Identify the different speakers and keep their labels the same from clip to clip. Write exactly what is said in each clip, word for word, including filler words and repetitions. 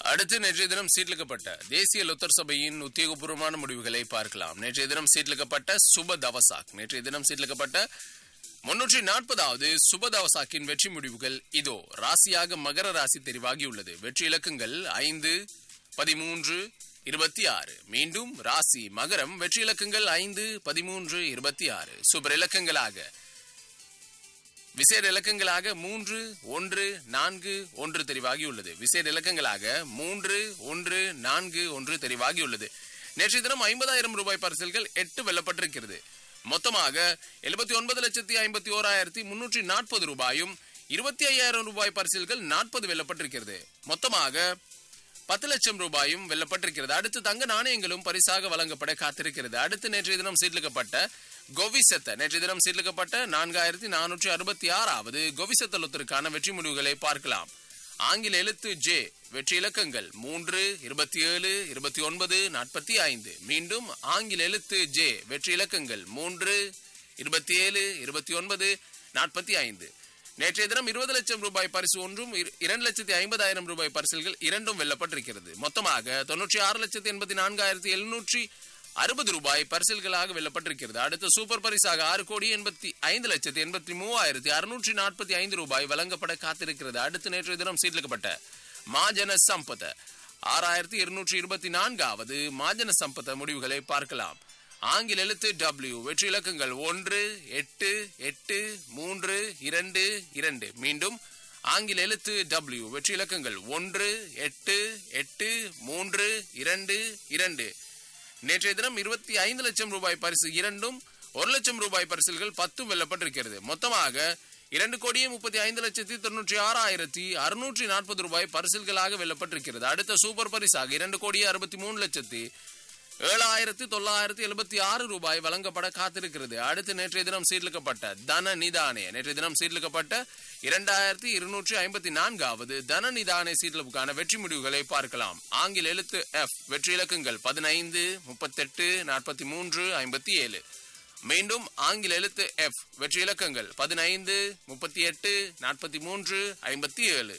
Speaker 1: அடுத்து நேற்றைய தினம் சீட்லிக்கப்பட்ட தேசிய லொத்தர் சபையின் உத்தியோகபூர்வமான முடிவுகளை பார்க்கலாம். நேற்றைய தினம் சீட்லிக்கப்பட்ட சுப தவசாக் நேற்றைய தினம் சீட்லிக்கப்பட்ட முன்னூற்றி நாற்பதாவது சுப தவசாக்கின் வெற்றி முடிவுகள் இதோ. ராசியாக மகர ராசி தெரிவாகியுள்ளது. வெற்றி இலக்கங்கள் ஐந்து, பதிமூன்று, இருபத்தி ஆறு. மீண்டும் ராசி மகரம். வெற்றி இலக்கங்கள் ஐந்து, பதிமூன்று, இருபத்தி ஆறு. சுபர் இலக்கங்களாக விசேட இலக்கங்களாக மூன்று, ஒன்று, நான்கு, ஒன்று தெரிவாகியுள்ளது. விசேட இலக்கங்களாக மூன்று, ஒன்று, நான்கு, ஒன்று தெரிவாகியுள்ளது. நேற்றைய தினம் ஐம்பதாயிரம் ரூபாய் பரிசல்கள் எட்டு வெல்லப்பட்டிருக்கிறது. மொத்தமாக எழுபத்தி ஒன்பது லட்சத்தி ஐம்பத்தி ஓராயிரத்தி முன்னூற்றி நாற்பது ரூபாயும் இருபத்தி ஐயாயிரம் ரூபாய் பரிசல்கள் நாற்பது வெல்லப்பட்டிருக்கிறது. மொத்தமாக பத்து லட்சம் ரூபாயும் வெல்லப்பட்டிருக்கிறது. அடுத்து தங்க நாணயங்களும் பரிசாக வழங்கப்பட காத்திருக்கிறது. அடுத்து நேற்றைய தினம் சீட்லிக்கப்பட்ட கோவிசத்த நேற்றைய தினம் சீட்லிக்கப்பட்ட நான்காயிரத்தி நானூற்றி அறுபத்தி ஆறாவது கோவிசத்த லொத்தருக்கான வெற்றி முடிவுகளை பார்க்கலாம். ஆங்கில எழுத்து ஜே. வெற்றி இலக்கங்கள் மூன்று, இருபத்தி ஏழு, இருபத்தி ஒன்பது, நாற்பத்தி ஐந்து. மீண்டும் ஆங்கில எழுத்து ஜே. வெற்றி இலக்கங்கள் மூன்று, இருபத்தி ஏழு, இருபத்தி ஒன்பது, நாற்பத்தி ஐந்து. நேற்றைய தினம் இருபது லட்சம் ரூபாய் பரிசு ஒன்றும் இரண்டு லட்சத்தி ஐம்பதாயிரம் ரூபாய் பரிசல்கள் இரண்டும் வெல்லப்பட்டிருக்கிறது. மொத்தமாக தொன்னூற்றி ஆறு லட்சத்தி எண்பத்தி நான்காயிரத்தி எழுநூற்றி அறுபது ரூபாய் பரிசல்களாக வெல்லப்பட்டிருக்கிறது. அடுத்த சூப்பர் பரிசாக ஆறு கோடி எண்பத்தி ஐந்து லட்சத்தி எண்பத்தி மூவாயிரத்தி அறுநூற்றி நாற்பத்தி ஐந்து ரூபாய் வழங்கப்பட காத்திருக்கிறது. அடுத்து நேற்றைய தினம் சீட்லிக்கப்பட்ட மாஜன சம்பத ஆறாயிரத்தி இருநூற்றி இருபத்தி நான்காவது மாஜன சம்பத முடிவுகளை பார்க்கலாம். ஆங்கில எழுத்து டபிள்யூ. வெற்றி இலக்கங்கள் ஒன்று, எட்டு, எட்டு, மூன்று, இரண்டு, இரண்டு. மீண்டும் ஆங்கில எழுத்து டபிள்யூ. வெற்றி இலக்கங்கள் ஒன்று, எட்டு, எட்டு, மூன்று, இரண்டு, இரண்டு. நேற்றைய தினம் இருபத்தி ஐந்து லட்சம் ரூபாய் பரிசு இரண்டும் ஒரு லட்சம் ரூபாய் பரிசுகள் பத்தும் வெல்லப்பட்டிருக்கிறது. மொத்தமாக இரண்டு கோடியே முப்பத்தி ஐந்து லட்சத்தி தொன்னூற்றி ஆறாயிரத்தி அறுநூற்றி நாற்பது ரூபாய் பரிசுகளாக வெல்லப்பட்டிருக்கிறது. அடுத்த சூப்பர் பரிசாக இரண்டு கோடியே அறுபத்தி மூணு லட்சத்தி ஏழாயிரத்தி தொள்ளாயிரத்தி எழுபத்தி ஆறு ரூபாய் வழங்கப்பட காத்திருக்கிறது. அடுத்து நேற்றைய தினம் சீட்லிக்கப்பட்ட தன நிதானே நேற்றைய தினம் சீட்லிக்கப்பட்ட இரண்டாயிரத்தி இருநூற்றி ஐம்பத்தி நான்காவது தன நிதானே சீட்லுக்கான வெற்றி முடிவுகளை பார்க்கலாம். ஆங்கில எழுத்து எஃப். வெற்றி இலக்கங்கள் பதினைந்து, முப்பத்தெட்டு, நாற்பத்தி மூன்று, ஐம்பத்தி ஏழு. மீண்டும் ஆங்கில எழுத்து எஃப். வெற்றி இலக்கங்கள் பதினைந்து, முப்பத்தி எட்டு, நாற்பத்தி மூன்று, ஐம்பத்தி ஏழு.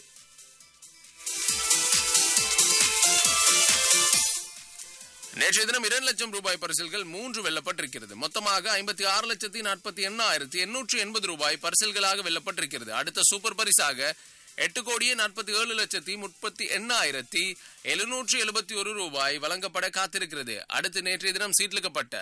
Speaker 1: நேற்றைய தினம் இரண்டு லட்சம் ரூபாய் பரிசல்கள் மூன்று வெல்லப்பட்டிருக்கிறது. மொத்தமாக ஐம்பத்தி ஆறு லட்சத்தி நாற்பத்தி எண்ணாயிரத்தி எண்ணூற்றி எண்பது ரூபாய் பரிசல்களாக வெல்லப்பட்டிருக்கிறது. அடுத்த சூப்பர் பரிசாக எட்டு கோடியே நாற்பத்தி ஏழு லட்சத்தி முப்பத்தி எண்ணாயிரத்தி எழுநூற்றி எழுபத்தி ஒரு ரூபாய் வழங்கப்பட காத்திருக்கிறது. அடுத்து நேற்றைய தினம் சீட்லிக்கப்பட்ட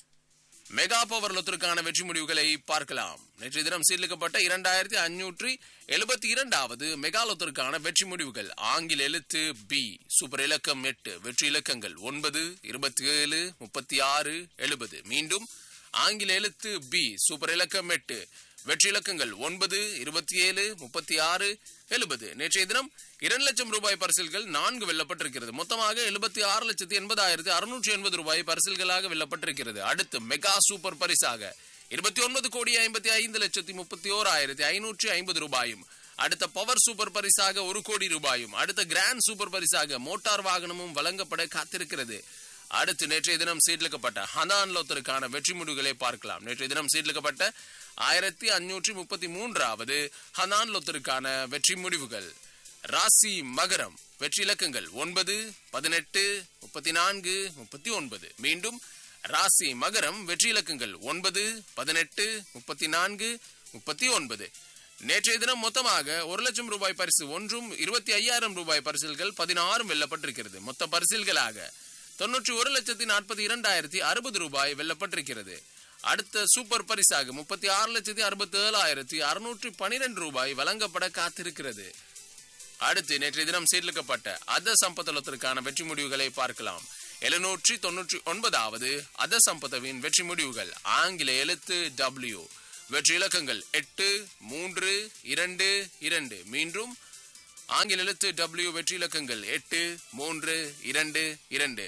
Speaker 1: மெகா பவர் லொத்தருக்கான வெற்றி முடிவுகளை பார்க்கலாம். நேற்றைய தினம் சீட்லிக்கப்பட்ட இரண்டாயிரத்தி ஐநூற்றி எழுபத்தி இரண்டாவது மெகா லொத்தருக்கான வெற்றி முடிவுகள். ஆங்கில எழுத்து பி. சூப்பர் இலக்கம் எட்டு. வெற்றி இலக்கங்கள் ஒன்பது, இருபத்தி ஏழு, முப்பத்தி ஆறு, எழுபது. மீண்டும் ஆங்கில எழுத்து பி. சூப்பர் இலக்கம் எட்டு. வெற்றி இலக்கங்கள் ஒன்பது, இருபத்தி ஏழு, முப்பத்தி ஆறு, எழுபது. நேற்றைய தினம் இரண்டு லட்சம் ரூபாய் பரிசல்கள் நான்கு வெல்லப்பட்டிருக்கிறது. மொத்தமாக எழுபத்தி ஆறு லட்சத்தி எண்பதாயிரத்தி அறுநூற்றி எண்பது ரூபாய் பரிசல்களாக வெல்லப்பட்டிருக்கிறது. அடுத்து மெகா சூப்பர் பரிசாக இருபத்தி ஒன்பது கோடி ஐம்பத்தி ஐந்து லட்சத்தி முப்பத்தி ஓராயிரத்தி ஐநூற்றி ஐம்பது ரூபாயும். அடுத்த பவர் சூப்பர் பரிசாக ஒரு கோடி ரூபாயும். அடுத்த கிராண்ட் சூப்பர் பரிசாக மோட்டார் வாகனமும் வழங்கப்பட காத்திருக்கிறது. அடுத்து நேற்றைய தினம் சீட்லிக்கப்பட்ட ஹதான் லோத்தருக்கான வெற்றி முடிவுகளை பார்க்கலாம். நேற்றைய தினம் சீட்லிக்கப்பட்ட ஆயிரத்தி அஞ்சூற்றி முப்பத்தி மூன்றாவது ஹதான் லோத்தருக்கான வெற்றி முடிவுகள். ராசி மகரம். வெற்றி இலக்கங்கள் ஒன்பது, பதினெட்டு, முப்பத்தி நான்கு, முப்பத்தி ஒன்பது. மீண்டும் ராசி மகரம். வெற்றி இலக்கங்கள் ஒன்பது, பதினெட்டு, முப்பத்தி நான்கு, முப்பத்தி ஒன்பது. நேற்றைய தினம் மொத்தமாக ஒரு லட்சம் ரூபாய் பரிசு ஒன்றும் இருபத்தி ஐயாயிரம் ரூபாய் பரிசில்கள் பதினாறும் வெல்லப்பட்டிருக்கிறது. மொத்த பரிசில்களாக தொன்னூற்றி ஒரு லட்சத்தி நாற்பத்தி இரண்டாயிரத்தி அறுபது ரூபாய் வெல்லப்பட்டிருக்கிறது. அடுத்த சூப்பர் பரிசாக முப்பத்தி ஆறு லட்சத்தி அறுபத்தி ஏழாயிரத்தி அறுநூற்றி பனிரெண்டு ரூபாய் வழங்கப்பட காத்திருக்கிறது. அடுத்து நேற்றைய தினம் சீட்லிக்கப்பட்ட அத சம்பத்தலத்திற்கான வெற்றி முடிவுகளை பார்க்கலாம். எழுநூற்றி தொன்னூற்றி ஒன்பதாவது அத சம்பதவின் வெற்றி முடிவுகள். ஆங்கில எழுத்து டபிள்யூ. வெற்றி இலக்கங்கள் எட்டு, மூன்று, இரண்டு, இரண்டு. மீண்டும் ஆங்கில எழுத்து டபிள்யூ. வெற்றி இலக்கங்கள் எட்டு, மூன்று, இரண்டு, இரண்டு.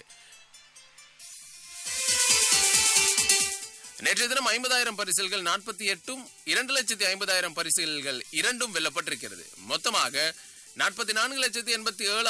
Speaker 1: நேற்றைய தினம் ஐம்பதாயிரம் பரிசல்கள் நாற்பத்தி எட்டும் இரண்டு லட்சத்தி ஐம்பதாயிரம் பரிசல்கள் இரண்டும் வெல்லப்பட்டிருக்கிறது. மொத்தமாக நாற்பத்தி நான்கு லட்சத்தி எண்பத்தி ஏழு